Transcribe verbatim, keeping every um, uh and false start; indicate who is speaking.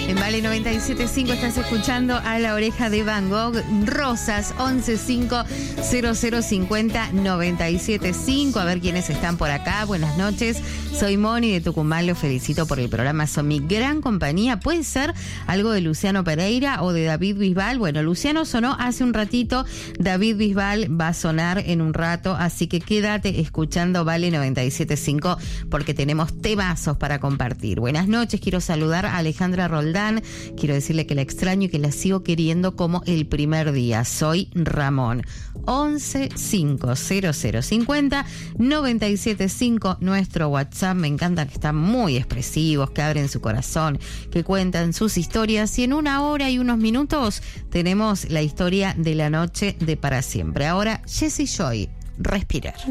Speaker 1: En Vale noventa y siete punto cinco estás escuchando A la Oreja de Van Gogh. Rosas, once cinco cero cero cincuenta noventa y siete cinco. A ver quiénes están por acá. Buenas noches. Soy Moni de Tucumán. Los felicito por el programa. Son mi gran compañía. ¿Puede ser algo de Luciano Pereira o de David Bisbal? Bueno, Luciano sonó hace un ratito. David Bisbal va a sonar en un rato. Así que quédate escuchando Vale noventa y siete punto cinco porque tenemos temazos para compartir. Buenas noches. Quiero saludar a Alejandra Roldán. Quiero decirle que la extraño y que la sigo queriendo como el primer día. Soy Ramón. once cinco cero cero cincuenta noventa y siete cinco, nuestro WhatsApp. Me encanta que están muy expresivos, que abren su corazón, que cuentan sus historias. Y en una hora y unos minutos tenemos la historia de la noche de Para Siempre. Ahora, Jessie Joy, Respirar.